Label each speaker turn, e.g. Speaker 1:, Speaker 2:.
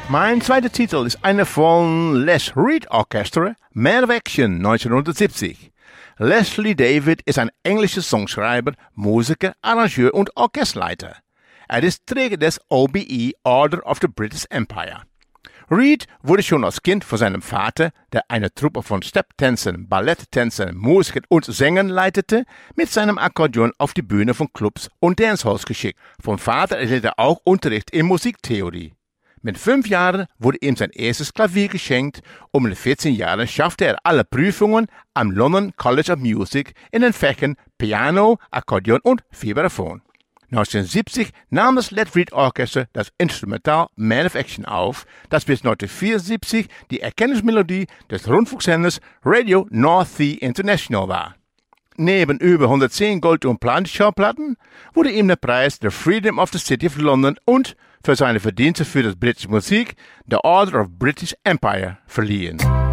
Speaker 1: Mein zweiter Titel ist einer von Les Reed Orchestra, Man of Action 1970. Leslie David ist ein englischer Songschreiber, Musiker, Arrangeur und Orchesterleiter. Er ist Träger des OBE, Order of the British Empire. Reed wurde schon als Kind von seinem Vater, der eine Truppe von Stepptänzern, Balletttänzern, Musikern und Sängern leitete, mit seinem Akkordeon auf die Bühne von Clubs und Dancehalls geschickt. Vom Vater erhielt er auch Unterricht in Musiktheorie. Mit 5 Jahren wurde ihm sein erstes Klavier geschenkt und mit 14 Jahren schaffte er alle Prüfungen am London College of Music in den Fächern Piano, Akkordeon und Vibraphon. 1970 nahm das Les Reed Orchestra das Instrumental Man of Action auf, das bis 1974 die Erkennungsmelodie des Rundfunksenders Radio North Sea International war. Neben über 110 Gold- und Platin-Schallplatten wurde ihm der Preis der Freedom of the City of London und für seine Verdienste für die britische Musik der Order of British Empire verliehen.